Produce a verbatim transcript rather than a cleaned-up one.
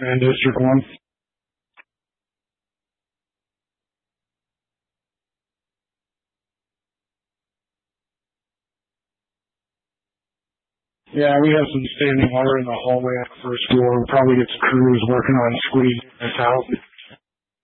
And District one. Yeah, we have some standing water in the hallway at the first floor. We'll probably get some crews working on squeezing this out.